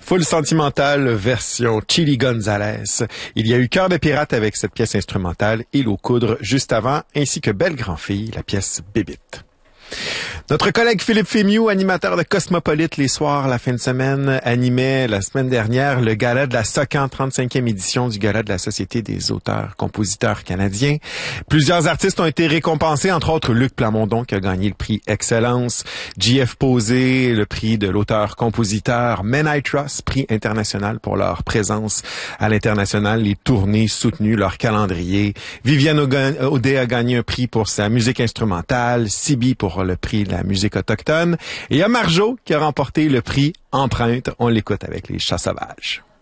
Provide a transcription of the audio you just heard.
Full Sentimental version Chili Gonzalez. Il y a eu Cœur de pirate avec cette pièce instrumentale et L'eau coudre juste avant, ainsi que Belle grand-fille, la pièce Bébite. Notre collègue Philippe Fémieux, animateur de Cosmopolite les soirs, la fin de semaine, animait la semaine dernière le gala de la SOCAN, 35e édition du gala de la Société des auteurs-compositeurs canadiens. Plusieurs artistes ont été récompensés, entre autres Luc Plamondon qui a gagné le prix Excellence, JF Posé, le prix de l'auteur-compositeur, Men I Trust, prix international pour leur présence à l'international, les tournées soutenues, leur calendrier. Viviane Audet a gagné un prix pour sa musique instrumentale, Sibi pour le prix de la musique autochtone. Et il y a Marjo qui a remporté le prix Empreinte. On l'écoute avec les Chats sauvages.